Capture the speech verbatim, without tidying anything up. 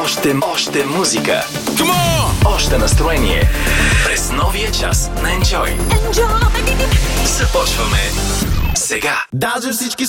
Още, още музика. Още настроение. През новия час на Enjoy. Enjoy. Започваме сега. Даже всички